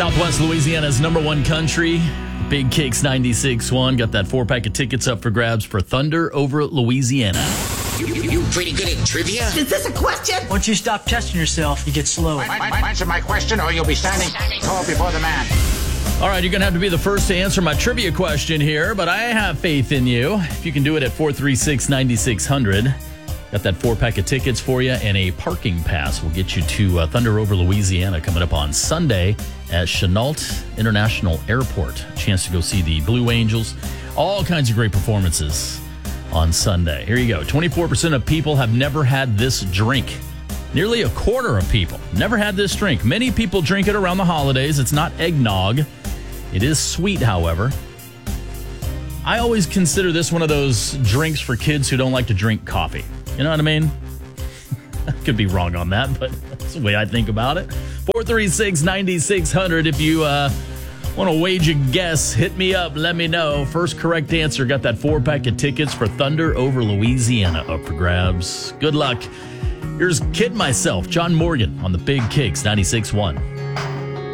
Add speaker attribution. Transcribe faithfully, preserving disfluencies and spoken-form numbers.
Speaker 1: Southwest Louisiana's number one country, Big Kicks ninety-six point one. Got that four-pack of tickets up for grabs for Thunder over Louisiana.
Speaker 2: You, you, you pretty good at trivia?
Speaker 3: Is this a question?
Speaker 4: Once you stop testing yourself, you get slow.
Speaker 5: My, my, my, answer my question or you'll be standing tall before the man.
Speaker 1: All right, you're going to have to be the first to answer my trivia question here, but I have faith in you. If you can do it at four three six, nine six zero zero. Got that four-pack of tickets for you, and a parking pass will get you to uh, Thunder over Louisiana coming up on Sunday at Chenault International Airport. A chance to go see the Blue Angels. All kinds of great performances on Sunday. Here you go. twenty-four percent of people have never had this drink. Nearly a quarter of people never had this drink. Many people drink it around the holidays. It's not eggnog. It is sweet, however. I always consider this one of those drinks for kids who don't like to drink coffee. You know what I mean? I could be wrong on that, but that's the way I think about it. four three six, nine six zero zero. If you uh, want to wage a guess, hit me up. Let me know. First correct answer got that four-pack of tickets for Thunder over Louisiana up for grabs. Good luck. Here's Kid Myself, John Morgan on the Big Kicks ninety-six point one.